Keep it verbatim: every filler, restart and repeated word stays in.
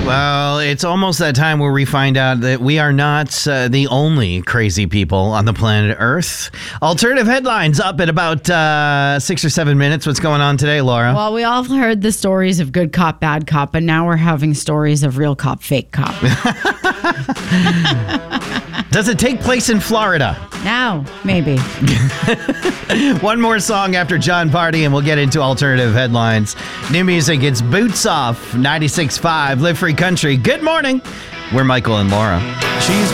Well, it's almost that time where we find out that we are not uh, the only crazy people on the planet Earth. Alternative headlines up in about uh, six or seven minutes. What's going on today, Laura? Well, we all heard the stories of good cop, bad cop, but now we're having stories of real cop, fake cop. Does it take place in Florida? Now, maybe. One more song after John Party, and we'll get into alternative headlines. New music, it's Boots Off, ninety-six point five, Live Free Country. Good morning. We're Michael and Laura. She's